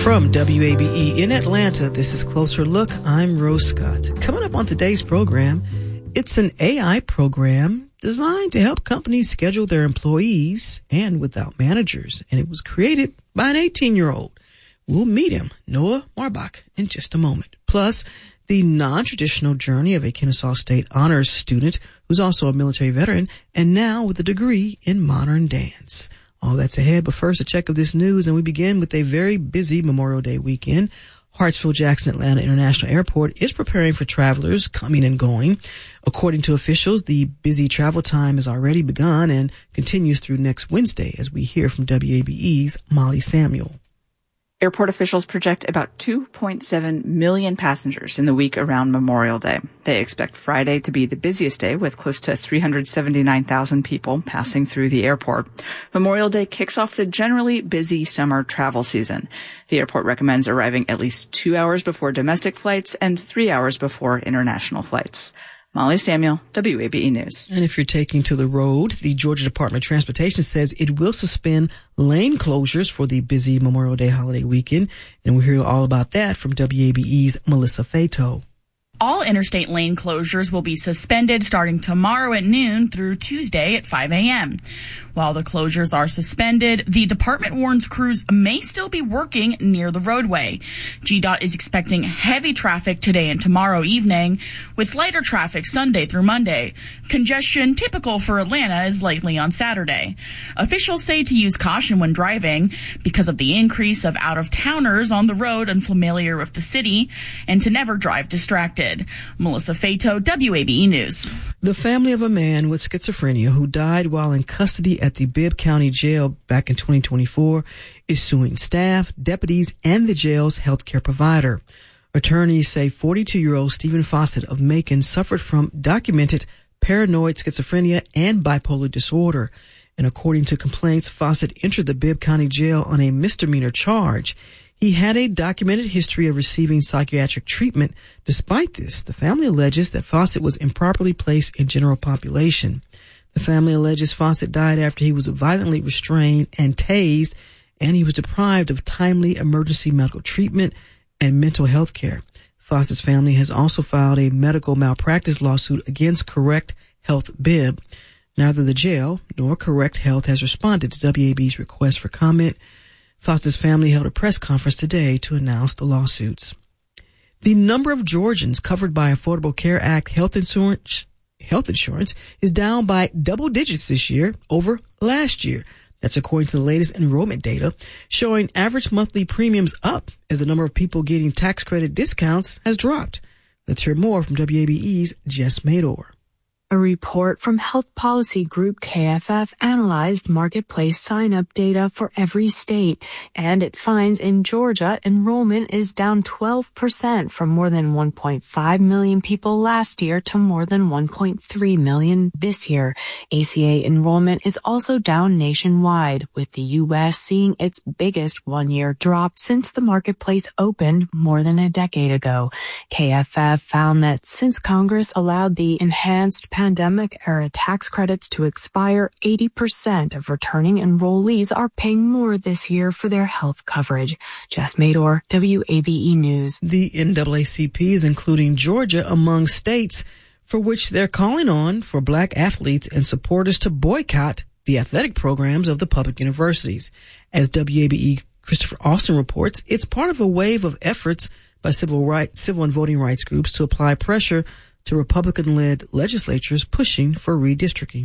From WABE in Atlanta, this is Closer Look. I'm Rose Scott. Coming up on today's program, it's an AI program designed to help companies schedule their employees and without managers. And it was created by an 18-year-old. We'll meet him, Noah Marbach, in just a moment. Plus, the non-traditional journey of a Kennesaw State honors student who's also a military veteran and now with a degree in modern dance. All that's ahead, but first a check of this news, and we begin with a very busy Memorial Day weekend. Hartsfield-Jackson Atlanta International Airport is preparing for travelers coming and going. According to officials, the busy travel time has already begun and continues through next Wednesday, as we hear from WABE's Molly Samuel. Airport officials project about 2.7 million passengers in the week around Memorial Day. They expect Friday to be the busiest day with close to 379,000 people passing through the airport. Memorial Day kicks off the generally busy summer travel season. The airport recommends arriving at least 2 hours before domestic flights and 3 hours before international flights. Molly Samuel, WABE News. And if you're taking to the road, the Georgia Department of Transportation says it will suspend lane closures for the busy Memorial Day holiday weekend. And we'll hear all about that from WABE's Melissa Fato. All interstate lane closures will be suspended starting tomorrow at noon through Tuesday at 5 a.m. While the closures are suspended, the department warns crews may still be working near the roadway. GDOT is expecting heavy traffic today and tomorrow evening, with lighter traffic Sunday through Monday. Congestion typical for Atlanta is likely on Saturday. Officials say to use caution when driving because of the increase of out-of-towners on the road unfamiliar with the city, and to never drive distracted. Melissa Fato, WABE News. The family of a man with schizophrenia who died while in custody at the Bibb County Jail back in 2024 is suing staff, deputies, and the jail's healthcare provider. Attorneys say 42-year-old Stephen Fawcett of Macon suffered from documented paranoid schizophrenia and bipolar disorder. And according to complaints, Fawcett entered the Bibb County Jail on a misdemeanor charge. He had a documented history of receiving psychiatric treatment. Despite this, the family alleges that Fawcett was improperly placed in general population. The family alleges Fawcett died after he was violently restrained and tased, and he was deprived of timely emergency medical treatment and mental health care. Fawcett's family has also filed a medical malpractice lawsuit against Correct Health Bibb. Neither the jail nor Correct Health has responded to WAB's request for comment. Fawcett's family held a press conference today to announce the lawsuits. The number of Georgians covered by Affordable Care Act health insurance is down by double digits this year over last year. That's according to the latest enrollment data, showing average monthly premiums up as the number of people getting tax credit discounts has dropped. Let's hear more from WABE's Jess Mador. A report from health policy group KFF analyzed marketplace sign-up data for every state, and it finds in Georgia enrollment is down 12% from more than 1.5 million people last year to more than 1.3 million this year. ACA enrollment is also down nationwide, with the U.S. seeing its biggest one-year drop since the marketplace opened more than a decade ago. KFF found that since Congress allowed the enhanced pandemic-era tax credits to expire, 80% of returning enrollees are paying more this year for their health coverage. Jess Mador, WABE News. The NAACP is including Georgia among states for which they're calling on for black athletes and supporters to boycott the athletic programs of the public universities. As WABE Christopher Austin reports, it's part of a wave of efforts by civil and voting rights groups to apply pressure to Republican-led legislatures pushing for redistricting.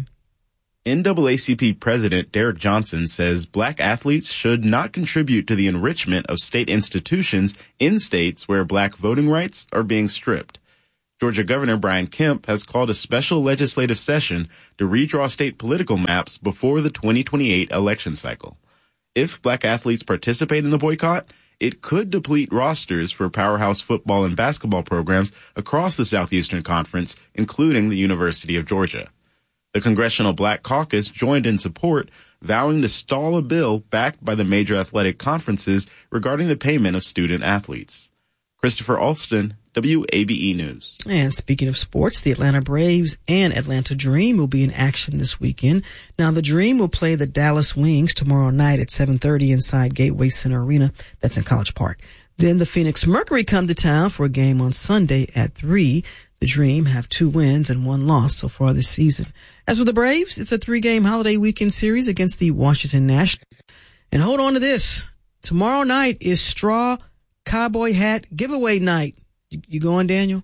NAACP President Derek Johnson says black athletes should not contribute to the enrichment of state institutions in states where black voting rights are being stripped. Georgia Governor Brian Kemp has called a special legislative session to redraw state political maps before the 2028 election cycle. If black athletes participate in the boycott, it could deplete rosters for powerhouse football and basketball programs across the Southeastern Conference, including the University of Georgia. The Congressional Black Caucus joined in support, vowing to stall a bill backed by the major athletic conferences regarding the payment of student athletes. Christopher Alston, WABE News. And speaking of sports, the Atlanta Braves and Atlanta Dream will be in action this weekend. Now, the Dream will play the Dallas Wings tomorrow night at 7:30 inside Gateway Center Arena. That's in College Park. Then the Phoenix Mercury come to town for a game on Sunday at 3. The Dream have 2 wins and 1 loss so far this season. As for the Braves, it's a 3-game holiday weekend series against the Washington Nationals. And hold on to this. Tomorrow night is straw cowboy hat giveaway night. You going, Daniel?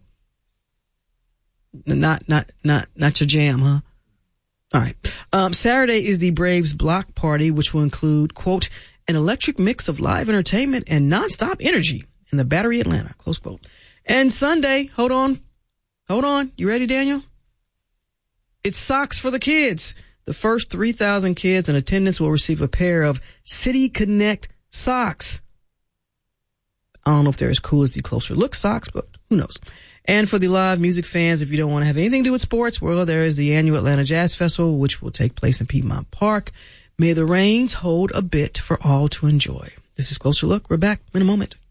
Not your jam, huh? All right. Saturday is the Braves block party, which will include, quote, an electric mix of live entertainment and nonstop energy in the Battery Atlanta, close quote. And Sunday, hold on. You ready, Daniel? It's socks for the kids. The first 3,000 kids in attendance will receive a pair of City Connect socks. I don't know if they're as cool as the Closer Look socks, but who knows? And for the live music fans, if you don't want to have anything to do with sports, well, there is the annual Atlanta Jazz Festival, which will take place in Piedmont Park. May the rains hold a bit for all to enjoy. This is Closer Look. We're back in a moment.